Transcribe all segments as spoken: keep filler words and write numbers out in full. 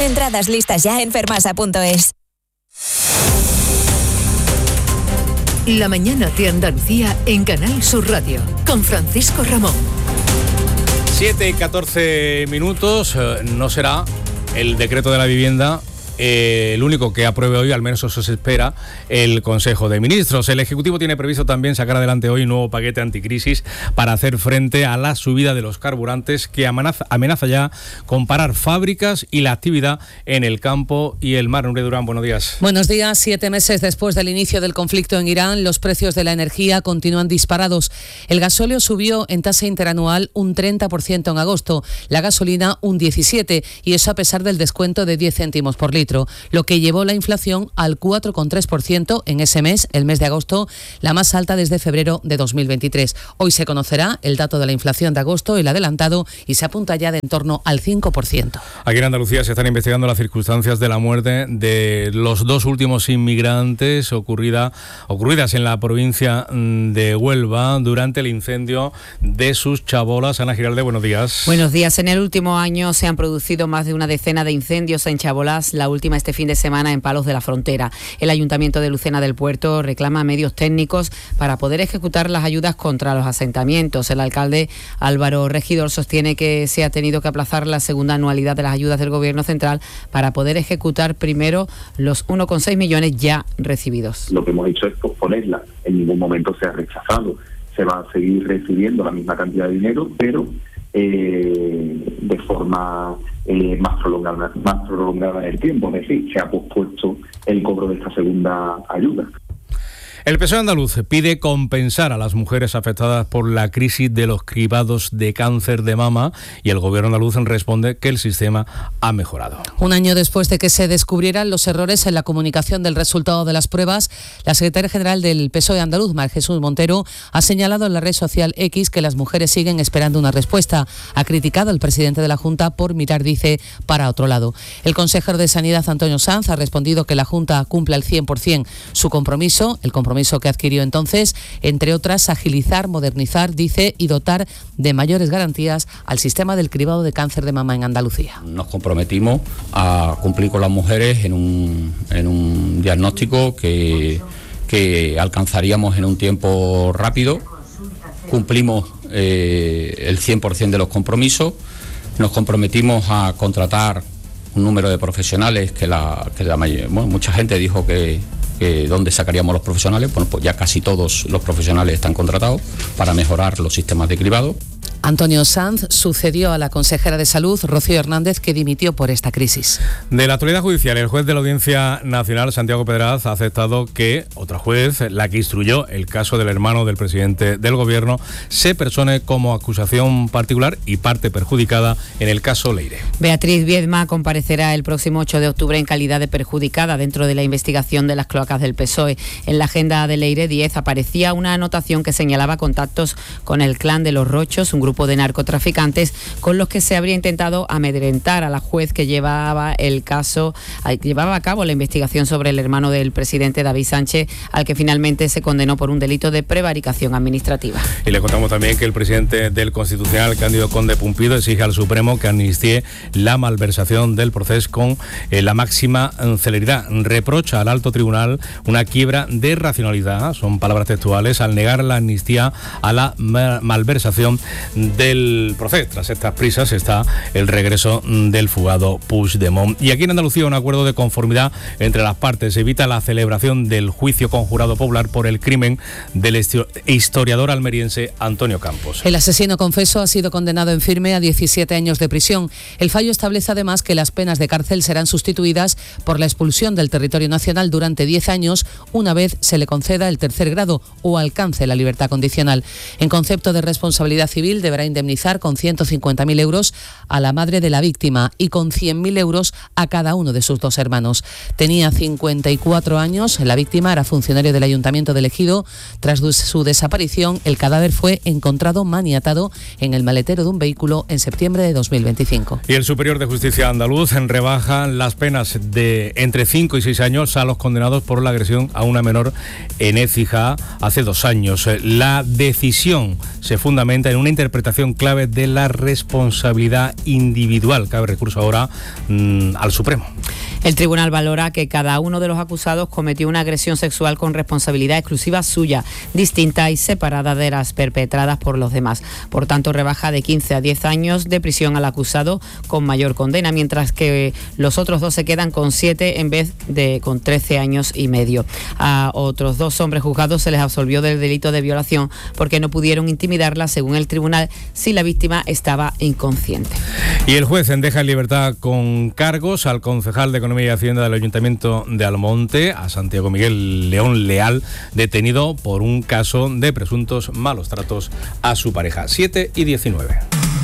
Entradas listas ya en fermasa punto es. La mañana de Andalucía en Canal Sur Radio, con Francisco Ramón. siete y catorce minutos, no será el decreto de la vivienda Eh, el único que apruebe hoy, al menos eso se espera, el Consejo de Ministros. El Ejecutivo tiene previsto también sacar adelante hoy un nuevo paquete anticrisis para hacer frente a la subida de los carburantes que amenaza, amenaza ya con parar fábricas y la actividad en el campo y el mar. Nuria Durán, buenos días. Buenos días. Siete meses después del inicio del conflicto en Irán, los precios de la energía continúan disparados. El gasóleo subió en tasa interanual un treinta por ciento en agosto, la gasolina un diecisiete por ciento, y eso a pesar del descuento de diez céntimos por litro, lo que llevó la inflación al cuatro coma tres por ciento en ese mes, el mes de agosto, la más alta desde febrero de dos mil veintitrés. Hoy se conocerá el dato de la inflación de agosto, el adelantado, y se apunta ya de en torno al cinco por ciento. Aquí en Andalucía se están investigando las circunstancias de la muerte de los dos últimos inmigrantes ocurrida, ocurridas en la provincia de Huelva durante el incendio de sus chabolas. Ana Giralde, buenos días. Buenos días. En el último año se han producido más de una decena de incendios en chabolas, la última este fin de semana en Palos de la Frontera. El Ayuntamiento de Lucena del Puerto reclama medios técnicos para poder ejecutar las ayudas contra los asentamientos. El alcalde Álvaro Regidor sostiene que se ha tenido que aplazar la segunda anualidad de las ayudas del Gobierno central para poder ejecutar primero los uno coma seis millones ya recibidos. Lo que hemos hecho es posponerla. En ningún momento se ha rechazado. Se va a seguir recibiendo la misma cantidad de dinero, pero eh, de forma eh, más prolongada, más prolongada en el tiempo. Es decir, se ha pospuesto el cobro de esta segunda ayuda. El P S O E andaluz pide compensar a las mujeres afectadas por la crisis de los cribados de cáncer de mama, y el Gobierno andaluz responde que el sistema ha mejorado. Un año después de que se descubrieran los errores en la comunicación del resultado de las pruebas, la secretaria general del P S O E andaluz, Mar Jesús Montero, ha señalado en la red social X que las mujeres siguen esperando una respuesta. Ha criticado al presidente de la Junta por mirar, dice, para otro lado. El consejero de Sanidad, Antonio Sanz, ha respondido que la Junta cumple al cien por ciento su compromiso, el compromiso compromiso que adquirió entonces, entre otras, agilizar, modernizar, dice, y dotar de mayores garantías al sistema del cribado de cáncer de mama en Andalucía. Nos comprometimos a cumplir con las mujeres en un, en un diagnóstico que, que alcanzaríamos en un tiempo rápido. Cumplimos eh, el cien por ciento de los compromisos. Nos comprometimos a contratar un número de profesionales que la, que la mayor, bueno, mucha gente dijo que que dónde sacaríamos los profesionales. Bueno, pues ya casi todos los profesionales están contratados para mejorar los sistemas de cribado. Antonio Sanz sucedió a la consejera de Salud, Rocío Hernández, que dimitió por esta crisis. De la actualidad judicial, el juez de la Audiencia Nacional, Santiago Pedraz, ha aceptado que otra juez, la que instruyó el caso del hermano del presidente del Gobierno, se persone como acusación particular y parte perjudicada en el caso Leire. Beatriz Viedma comparecerá el próximo ocho de octubre en calidad de perjudicada dentro de la investigación de las cloacas del P S O E. En la agenda de Leire diez aparecía una anotación que señalaba contactos con el clan de los Rochos, un grupo de narcotraficantes con los que se habría intentado amedrentar a la juez que llevaba el caso, llevaba a cabo la investigación sobre el hermano del presidente David Sánchez, al que finalmente se condenó por un delito de prevaricación administrativa. Y le contamos también que el presidente del Constitucional, Cándido Conde Pumpido, exige al Supremo que amnistíe la malversación del proceso con eh, la máxima celeridad. Reprocha al alto tribunal una quiebra de racionalidad, son palabras textuales, al negar la amnistía a la ma- malversación del proceso. Tras estas prisas está el regreso del fugado Puigdemont. Y aquí en Andalucía un acuerdo de conformidad entre las partes evita la celebración del juicio con jurado popular por el crimen del historiador almeriense Antonio Campos. El asesino confeso ha sido condenado en firme a diecisiete años de prisión. El fallo establece además que las penas de cárcel serán sustituidas por la expulsión del territorio nacional durante diez años una vez se le conceda el tercer grado o alcance la libertad condicional. En concepto de responsabilidad civil, deberá indemnizar con ciento cincuenta mil euros a la madre de la víctima y con cien mil euros a cada uno de sus dos hermanos. Tenía cincuenta y cuatro años, la víctima era funcionario del Ayuntamiento de Ejido. Tras su desaparición, el cadáver fue encontrado maniatado en el maletero de un vehículo en septiembre de dos mil veinticinco. Y el Superior de Justicia andaluz rebaja las penas de entre cinco y seis años a los condenados por la agresión a una menor en Écija hace dos años. La decisión se fundamenta en una interpretación interpretación clave de la responsabilidad individual. Cabe recurso ahora mmm, al Supremo. El tribunal valora que cada uno de los acusados cometió una agresión sexual con responsabilidad exclusiva suya, distinta y separada de las perpetradas por los demás. Por tanto, rebaja de quince a diez años de prisión al acusado con mayor condena, mientras que los otros dos se quedan con siete en vez de con trece años y medio. A otros dos hombres juzgados se les absolvió del delito de violación porque no pudieron intimidarla, según el tribunal, si la víctima estaba inconsciente. Y el juez deja en libertad con cargos al concejal de Economía y Hacienda del Ayuntamiento de Almonte, a Santiago Miguel León Leal, detenido por un caso de presuntos malos tratos a su pareja. siete y diecinueve.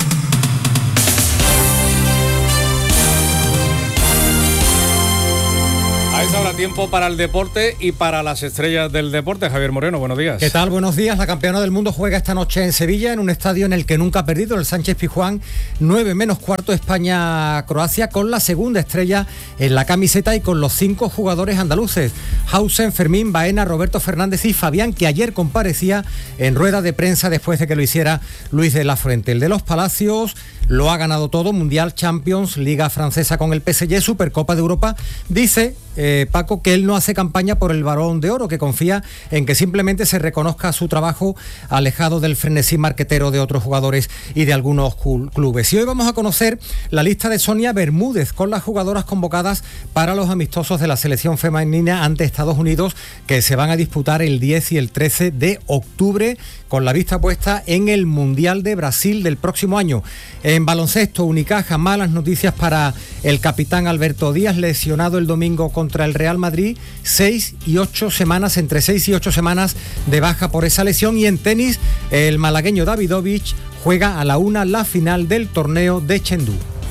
A esta hora tiempo para el deporte y para las estrellas del deporte. Javier Moreno, buenos días. ¿Qué tal? Buenos días. La campeona del mundo juega esta noche en Sevilla, en un estadio en el que nunca ha perdido, el Sánchez Pizjuán. nueve menos cuarto España-Croacia, con la segunda estrella en la camiseta y con los cinco jugadores andaluces: Hausen, Fermín, Baena, Roberto Fernández y Fabián, que ayer comparecía en rueda de prensa después de que lo hiciera Luis de la Fuente. El de los Palacios lo ha ganado todo: Mundial, Champions, Liga Francesa con el P S G, Supercopa de Europa. Dice eh, Paco que él no hace campaña por el Balón de Oro, que confía en que simplemente se reconozca su trabajo alejado del frenesí marquetero de otros jugadores y de algunos clubes. Y hoy vamos a conocer la lista de Sonia Bermúdez con las jugadoras convocadas para los amistosos de la selección femenina ante Estados Unidos, que se van a disputar el diez y el trece de octubre, con la vista puesta en el Mundial de Brasil del próximo año. En baloncesto, Unicaja, malas noticias para el capitán Alberto Díaz, lesionado el domingo contra el Real Madrid, seis y ocho semanas, entre seis y ocho semanas de baja por esa lesión. Y en tenis, el malagueño Davidovich juega a la una la final del torneo de Chengdu.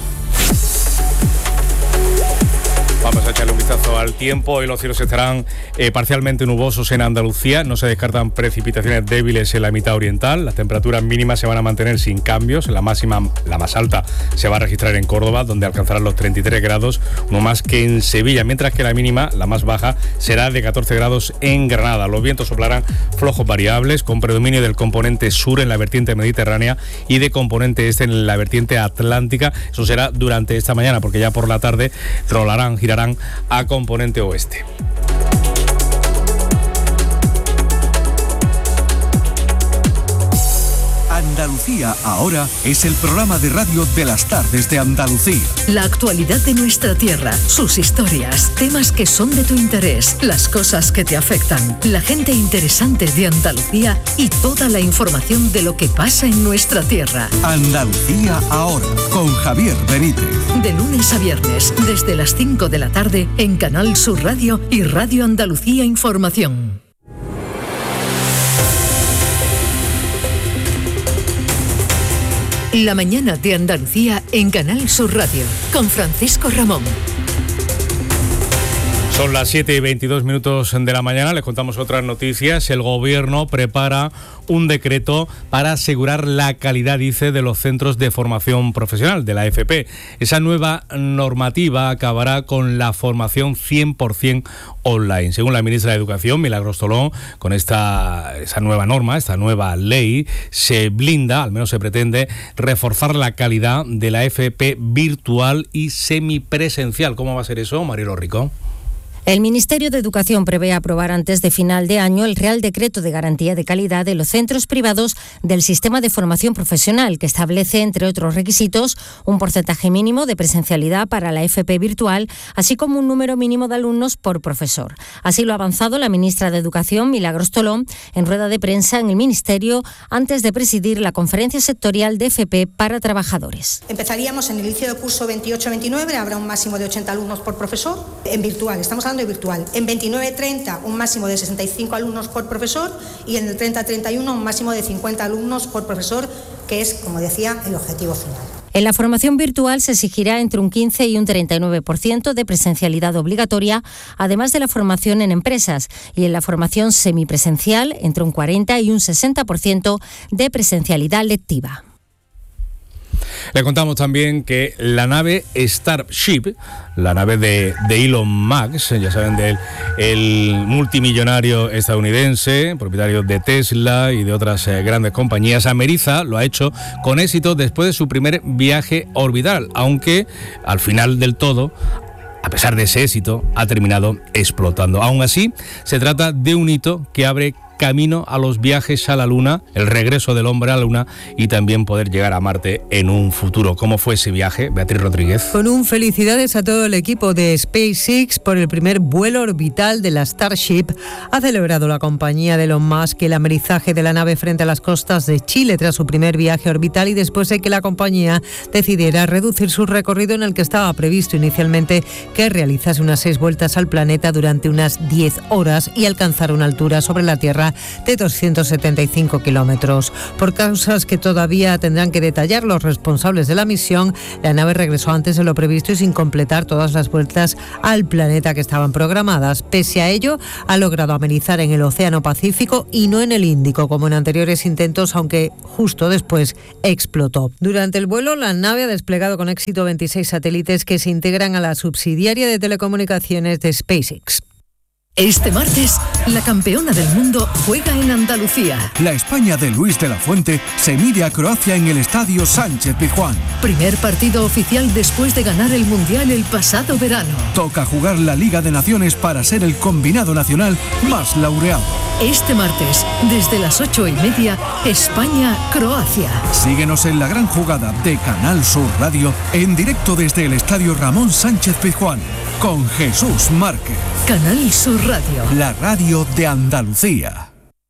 Vamos a echarle un vistazo al tiempo. Hoy los cielos estarán eh, parcialmente nubosos en Andalucía. No se descartan precipitaciones débiles en la mitad oriental. Las temperaturas mínimas se van a mantener sin cambios. La máxima, la más alta, se va a registrar en Córdoba, donde alcanzarán los treinta y tres grados, no más que en Sevilla, mientras que la mínima, la más baja, será de catorce grados en Granada. Los vientos soplarán flojos variables, con predominio del componente sur en la vertiente mediterránea y de componente este en la vertiente atlántica. Eso será durante esta mañana, porque ya por la tarde rolarán, girarán a componente oeste. Andalucía Ahora es el programa de radio de las tardes de Andalucía. La actualidad de nuestra tierra, sus historias, temas que son de tu interés, las cosas que te afectan, la gente interesante de Andalucía y toda la información de lo que pasa en nuestra tierra. Andalucía Ahora, con Javier Benítez. De lunes a viernes, desde las cinco de la tarde, en Canal Sur Radio y Radio Andalucía Información. La mañana de Andalucía en Canal Sur Radio, con Francisco Ramón. Son las siete y veintidós minutos de la mañana, les contamos otras noticias. El Gobierno prepara un decreto para asegurar la calidad, dice, de los centros de formación profesional, de la F P. Esa nueva normativa acabará con la formación cien por ciento online. Según la ministra de Educación, Milagros Tolón, con esta esa nueva norma, esta nueva ley, se blinda, al menos se pretende, reforzar la calidad de la F P virtual y semipresencial. ¿Cómo va a ser eso, Marielo Rico? El Ministerio de Educación prevé aprobar antes de final de año el Real Decreto de Garantía de Calidad de los centros privados del sistema de formación profesional, que establece, entre otros requisitos, un porcentaje mínimo de presencialidad para la F P virtual, así como un número mínimo de alumnos por profesor. Así lo ha avanzado la ministra de Educación, Milagros Tolón, en rueda de prensa en el Ministerio, antes de presidir la conferencia sectorial de F P para trabajadores. Empezaríamos en el inicio del curso veintiocho veintinueve, habrá un máximo de ochenta alumnos por profesor, en virtual, estamos hablando de virtual. En veintinueve treinta un máximo de sesenta y cinco alumnos por profesor y en el treinta treinta y uno un máximo de cincuenta alumnos por profesor, que es, como decía, el objetivo final. En la formación virtual se exigirá entre un quince y un treinta y nueve por ciento de presencialidad obligatoria, además de la formación en empresas, y en la formación semipresencial entre un cuarenta y un sesenta por ciento de presencialidad lectiva. Le contamos también que la nave Starship, la nave de, de Elon Musk, ya saben, del el multimillonario estadounidense, propietario de Tesla y de otras eh, grandes compañías, ameriza, lo ha hecho con éxito después de su primer viaje orbital, aunque al final del todo, a pesar de ese éxito, ha terminado explotando. Aún así, se trata de un hito que abre camino a los viajes a la Luna, el regreso del hombre a la Luna y también poder llegar a Marte en un futuro. ¿Cómo fue ese viaje, Beatriz Rodríguez? Con un felicidades a todo el equipo de SpaceX por el primer vuelo orbital de la Starship. Ha celebrado la compañía de Elon Musk el amerizaje de la nave frente a las costas de Chile tras su primer viaje orbital y después de que la compañía decidiera reducir su recorrido, en el que estaba previsto inicialmente que realizase unas seis vueltas al planeta durante unas diez horas y alcanzar una altura sobre la Tierra de doscientos setenta y cinco kilómetros. Por causas que todavía tendrán que detallar los responsables de la misión, la nave regresó antes de lo previsto y sin completar todas las vueltas al planeta que estaban programadas. Pese a ello, ha logrado amenizar en el Océano Pacífico y no en el Índico, como en anteriores intentos, aunque justo después explotó. Durante el vuelo, la nave ha desplegado con éxito veintiséis satélites que se integran a la subsidiaria de telecomunicaciones de SpaceX. Este martes, la campeona del mundo juega en Andalucía. La España de Luis de la Fuente se mide a Croacia en el Estadio Sánchez-Pizjuán. Primer partido oficial después de ganar el Mundial el pasado verano. Toca jugar la Liga de Naciones para ser el combinado nacional más laureado. Este martes, desde las ocho y media, España-Croacia. Síguenos en la gran jugada de Canal Sur Radio, en directo desde el Estadio Ramón Sánchez-Pizjuán, con Jesús Márquez. Canal Sur Radio. La radio de Andalucía.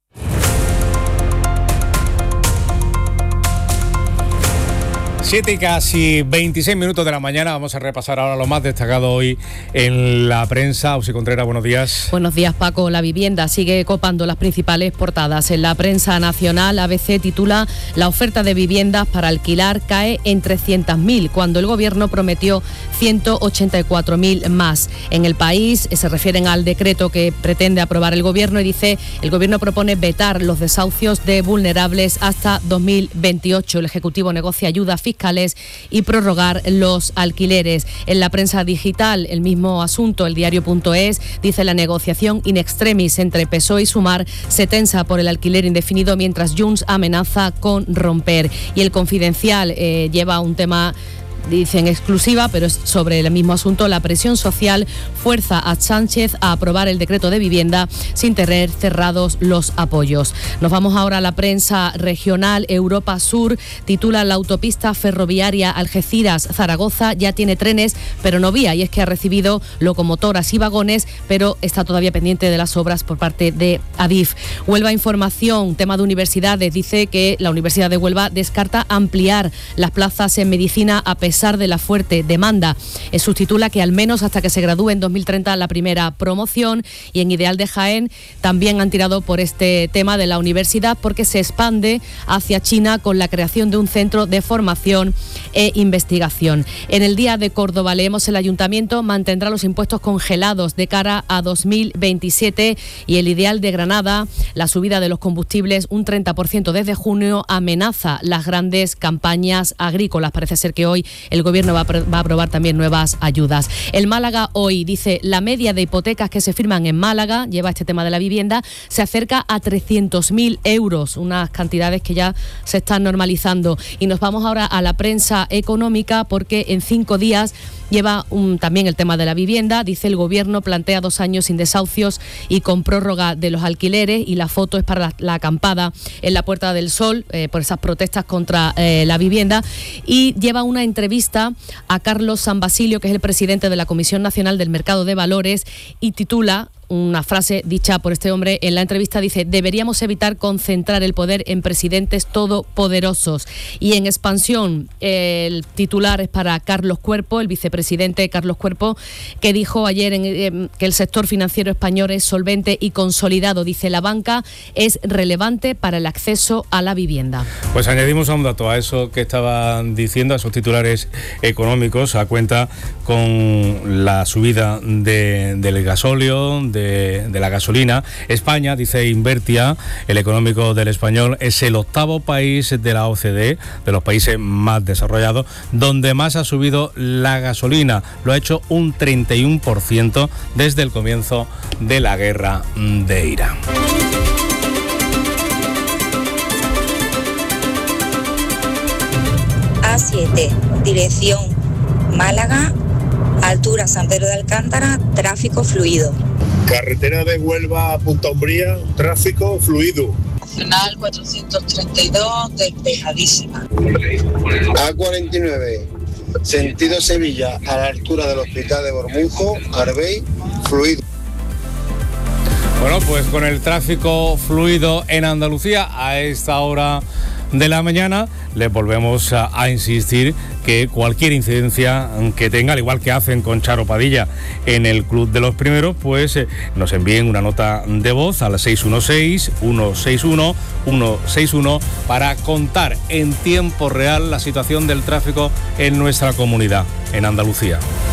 Siete y casi veintiséis minutos de la mañana. Vamos a repasar ahora lo más destacado hoy en la prensa. Ausi Contreras, buenos días. Buenos días, Paco. La vivienda sigue copando las principales portadas. En la prensa nacional, A B C titula: la oferta de viviendas para alquilar cae en trescientas mil, cuando el gobierno prometió ciento ochenta y cuatro mil más. En El País se refieren al decreto que pretende aprobar el gobierno y dice: el gobierno propone vetar los desahucios de vulnerables hasta dos mil veintiocho. El Ejecutivo negocia ayudas fiscales y prorrogar los alquileres. En la prensa digital, el mismo asunto. El diario.es dice: la negociación in extremis entre P S O E y Sumar se tensa por el alquiler indefinido, mientras Junts amenaza con romper. Y El Confidencial eh, lleva un tema, dicen exclusiva, pero es sobre el mismo asunto. La presión social fuerza a Sánchez a aprobar el decreto de vivienda sin tener cerrados los apoyos. Nos vamos ahora a la prensa regional. Europa Sur titula: la autopista ferroviaria Algeciras-Zaragoza ya tiene trenes, pero no vía, y es que ha recibido locomotoras y vagones, pero está todavía pendiente de las obras por parte de Adif. Huelva Información, tema de universidades, dice que la Universidad de Huelva descarta ampliar las plazas en medicina a pesar de la fuerte demanda. Eh, subtitula que al menos hasta que se gradúe en dos mil treinta la primera promoción. Y en Ideal de Jaén también han tirado por este tema de la universidad, porque se expande hacia China con la creación de un centro de formación e investigación. En El Día de Córdoba leemos: el ayuntamiento mantendrá los impuestos congelados de cara a dos mil veintisiete. Y El Ideal de Granada: la subida de los combustibles un treinta por ciento desde junio amenaza las grandes campañas agrícolas. Parece ser que hoy el gobierno va a, va a aprobar también nuevas ayudas. El Málaga Hoy dice: la media de hipotecas que se firman en Málaga, lleva este tema de la vivienda, se acerca a trescientos mil euros, unas cantidades que ya se están normalizando. Y nos vamos ahora a la prensa económica, porque en cinco días lleva un, también el tema de la vivienda. Dice: el gobierno plantea dos años sin desahucios y con prórroga de los alquileres, y la foto es para la, la acampada en la Puerta del Sol eh, por esas protestas contra eh, la vivienda. Y lleva una entrevista a Carlos San Basilio, que es el presidente de la Comisión Nacional del Mercado de Valores, y titula una frase dicha por este hombre en la entrevista. Dice: deberíamos evitar concentrar el poder en presidentes todopoderosos. Y en Expansión, el titular es para Carlos Cuerpo, el vicepresidente Carlos Cuerpo, que dijo ayer en, en, que el sector financiero español es solvente y consolidado. Dice: la banca es relevante para el acceso a la vivienda. Pues añadimos a un dato a eso que estaban diciendo, a esos titulares económicos, a cuenta con la subida de, del gasóleo, de, de la gasolina. España, dice Invertia, el económico del Español, es el octavo país de la O C D, de los países más desarrollados, donde más ha subido la gasolina. Lo ha hecho un treinta y uno por ciento desde el comienzo de la guerra de Irán. A siete, dirección Málaga, altura San Pedro de Alcántara, tráfico fluido. Carretera de Huelva a Punta Umbría, tráfico fluido. Nacional cuatrocientos treinta y dos, despejadísima. A cuarenta y nueve, sentido Sevilla, a la altura del Hospital de Bormujos, Arbey, fluido. Bueno, pues con el tráfico fluido en Andalucía a esta hora de la mañana, les volvemos a, a insistir que cualquier incidencia que tenga, al igual que hacen con Charo Padilla en el Club de los Primeros, pues eh, nos envíen una nota de voz al seis uno seis, uno seis uno, uno seis uno para contar en tiempo real la situación del tráfico en nuestra comunidad, en Andalucía.